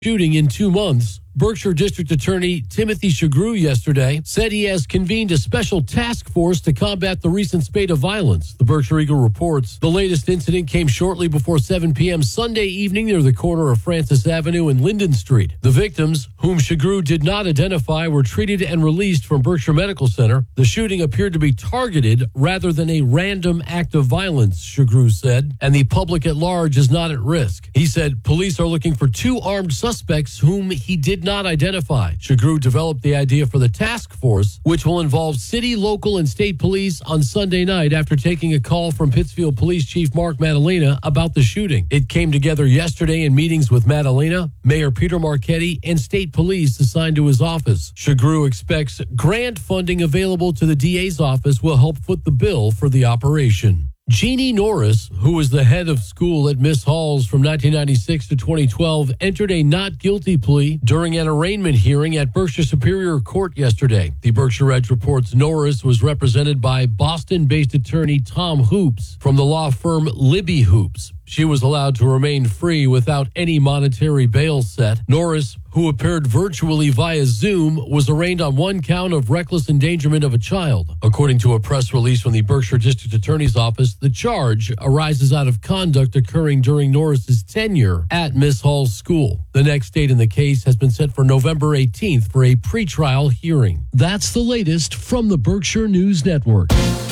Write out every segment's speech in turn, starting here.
shooting in 2 months. Berkshire District Attorney Timothy Shagru yesterday said he has convened a special task force to combat the recent spate of violence. The Berkshire Eagle reports the latest incident came shortly before 7 p.m. Sunday evening near the corner of Francis Avenue and Linden Street. The victims, whom Shagru did not identify, were treated and released from Berkshire Medical Center. The shooting appeared to be targeted rather than a random act of violence, Shagru said, and the public at large is not at risk. He said police are looking for 2 armed suspects whom he did not identify. Shagru developed the idea for the task force, which will involve city, local, and state police on Sunday night after taking a call from Pittsfield Police Chief Mark Maddalena about the shooting. It came together yesterday in meetings with Maddalena, Mayor Peter Marchetti, and state police assigned to his office. Shagru expects grant funding available to the DA's office will help foot the bill for the operation. Jeannie Norris, who was the head of school at Miss Halls from 1996 to 2012, entered a not guilty plea during an arraignment hearing at Berkshire Superior Court yesterday. The Berkshire Edge reports Norris was represented by Boston-based attorney Tom Hoops from the law firm Libby Hoops. She was allowed to remain free without any monetary bail set. Norris, who appeared virtually via Zoom, was arraigned on 1 count of reckless endangerment of a child. According to a press release from the Berkshire District Attorney's Office, the charge arises out of conduct occurring during Norris's tenure at Miss Hall's school. The next date in the case has been set for November 18th for a pretrial hearing. That's the latest from the Berkshire News Network.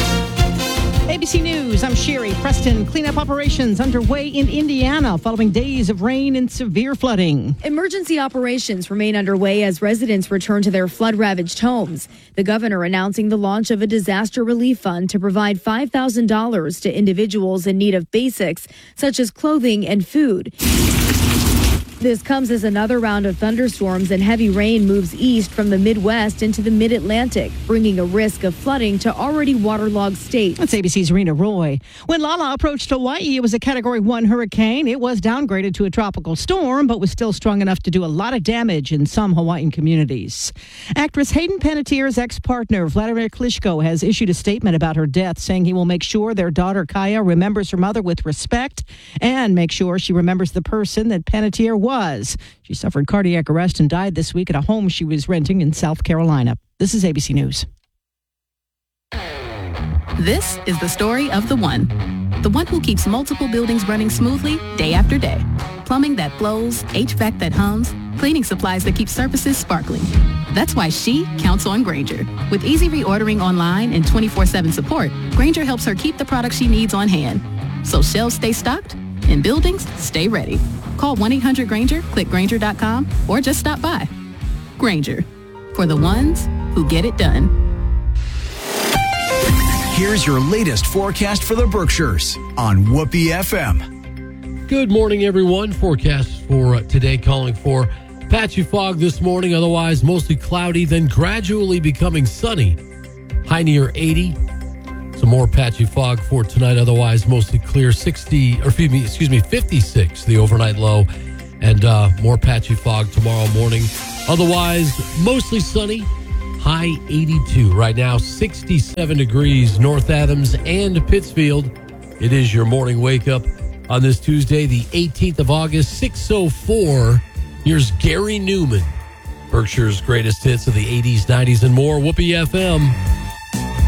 ABC News, I'm Sherry Preston. Cleanup operations underway in Indiana following days of rain and severe flooding. Emergency operations remain underway as residents return to their flood-ravaged homes. The governor announcing the launch of a disaster relief fund to provide $5,000 to individuals in need of basics such as clothing and food. This comes as another round of thunderstorms and heavy rain moves east from the Midwest into the Mid-Atlantic, bringing a risk of flooding to already waterlogged states. That's ABC's Rena Roy. When Lala approached Hawaii, it was a Category 1 hurricane. It was downgraded to a tropical storm, but was still strong enough to do a lot of damage in some Hawaiian communities. Actress Hayden Panettiere's ex-partner, Vladimir Klitschko, has issued a statement about her death, saying he will make sure their daughter, Kaya, remembers her mother with respect and make sure she remembers the person that Panettiere was. She suffered cardiac arrest and died this week at a home she was renting in South Carolina. This is ABC News. This is the story of the one who keeps multiple buildings running smoothly day after day. Plumbing that flows, HVAC that hums, cleaning supplies that keep surfaces sparkling. That's why she counts on Grainger. With easy reordering online and 24/7 support, Grainger helps her keep the products she needs on hand. So shelves stay stocked and buildings stay ready. Call 1-800-GRAINGER, click Grainger.com, or just stop by. Grainger, for the ones who get it done. Here's your latest forecast for the Berkshires on Whoopee FM. Good morning, everyone. Forecast for today calling for patchy fog this morning, otherwise mostly cloudy, then gradually becoming sunny. High near 80. Some more patchy fog for tonight, otherwise mostly clear. 56, the overnight low, and more patchy fog tomorrow morning. Otherwise, mostly sunny. High 82. Right now, 67 degrees, North Adams and Pittsfield. It is your morning wake up on this Tuesday, the 18th of August, 6:04. Here's Gary Newman, Berkshire's greatest hits of the 80s, 90s, and more. Whoopee FM.